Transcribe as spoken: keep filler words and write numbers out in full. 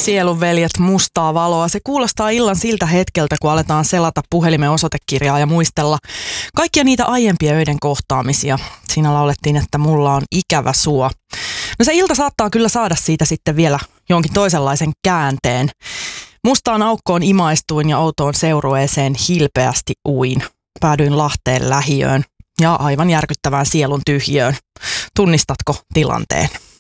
Sielunveljet, mustaa valoa. Se kuulostaa illan siltä hetkeltä, kun aletaan selata puhelimen osoitekirjaa ja muistella kaikkia niitä aiempia öiden kohtaamisia. Siinä laulettiin, että mulla on ikävä sua. No se ilta saattaa kyllä saada siitä sitten vielä jonkin toisenlaisen käänteen. Mustaan aukkoon imaistuin ja outoon seurueeseen hilpeästi uin. Päädyin Lahteen lähiöön ja aivan järkyttävään sielun tyhjöön. Tunnistatko tilanteen?